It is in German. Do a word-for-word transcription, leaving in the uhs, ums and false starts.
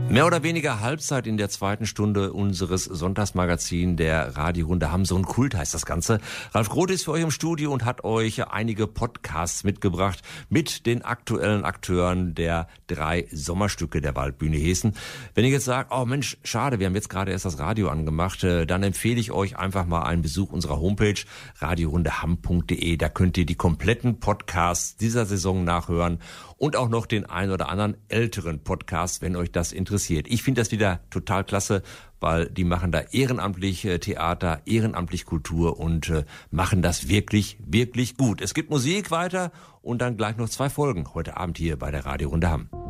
Mehr oder weniger Halbzeit in der zweiten Stunde unseres Sonntagsmagazins der Radiorunde Hamm. So ein Kult heißt das Ganze. Ralf Groth ist für euch im Studio und hat euch einige Podcasts mitgebracht mit den aktuellen Akteuren der drei Sommerstücke der Waldbühne Hessen. Wenn ihr jetzt sagt, oh Mensch, schade, wir haben jetzt gerade erst das Radio angemacht, dann empfehle ich euch einfach mal einen Besuch unserer Homepage radiorundehamm punkt de. Da könnt ihr die kompletten Podcasts dieser Saison nachhören und auch noch den ein oder anderen älteren Podcast, wenn euch das interessiert. Ich finde das wieder total klasse, weil die machen da ehrenamtlich äh, Theater, ehrenamtlich Kultur und äh, machen das wirklich, wirklich gut. Es gibt Musik weiter und dann gleich noch zwei Folgen heute Abend hier bei der Radiorunde Hamm.